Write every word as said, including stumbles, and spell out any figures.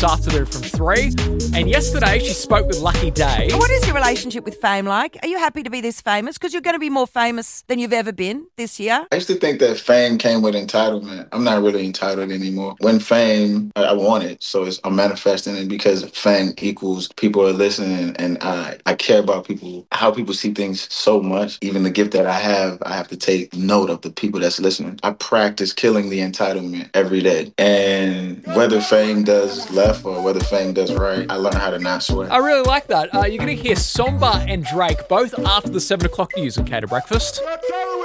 afternoon from three. And yesterday she spoke with Lucky Day. What is your relationship with fame like? Are you happy to be this famous? Because you're going to be more famous than you've ever been this year. I used to think that fame came with entitlement. I'm not really entitled anymore. When fame, I want it, so it's, I'm manifesting it because fame equals people are listening, and I, I care about people, how people see things so much. Even the gift that I have, I have to take note of the people that's listening. I practice killing the entitlement every day. And whether fame does left or whether fame does right, I learn how to not sweat. I really like that. Uh, you're going to hear Somba and Drake both after the seven o'clock news on Cater Breakfast.